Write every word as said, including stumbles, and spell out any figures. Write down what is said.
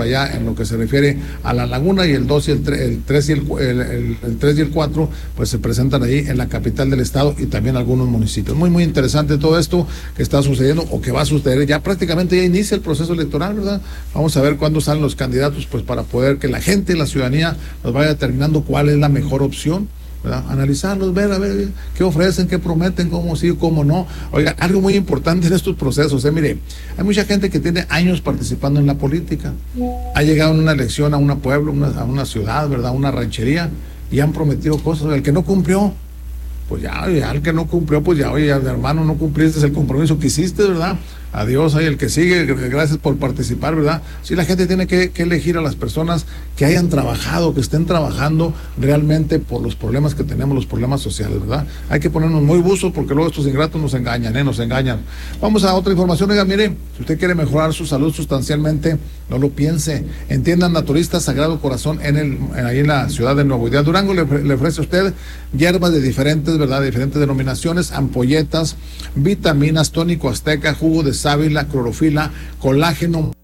allá en lo que se refiere a la laguna, y el dos y el tres, el tres y el, el, el, el tres y el cuatro pues se presentan ahí en la capital del estado y también algunos municipios. Muy muy interesante todo esto que está sucediendo o que va a suceder. Ya prácticamente ya inicia el proceso electoral, ¿verdad? Vamos a ver cuándo salen los candidatos, pues para poder que la gente, la ciudadanía nos vaya determinando cuál es la mejor opción, ¿verdad? Analizarlos, ver a ver qué ofrecen, qué prometen, cómo sí, cómo no. Oiga, algo muy importante en estos procesos, eh, mire, hay mucha gente que tiene años participando en la política, ha llegado en una elección a un pueblo, una, a una ciudad, ¿verdad? A una ranchería, y han prometido cosas. El que no cumplió, pues ya, ya el que no cumplió, pues ya, oye, ya, hermano, no cumpliste el compromiso que hiciste, ¿verdad? Adiós, ahí el que sigue, gracias por participar, ¿verdad? Sí, la gente tiene que, que elegir a las personas que hayan trabajado, que estén trabajando realmente por los problemas que tenemos, los problemas sociales, ¿verdad? Hay que ponernos muy buzos porque luego estos ingratos nos engañan, ¿eh? Nos engañan. Vamos a otra información. Oiga, mire, si usted quiere mejorar su salud sustancialmente, no lo piense. En Tiendas Naturistas Sagrado Corazón, en el, en, ahí en la ciudad de Nuevo Ideal Durango, le, le ofrece a usted hierbas de diferentes, ¿verdad? De diferentes denominaciones, ampolletas, vitaminas, tónico azteca, jugo de sábila, clorofila, colágeno,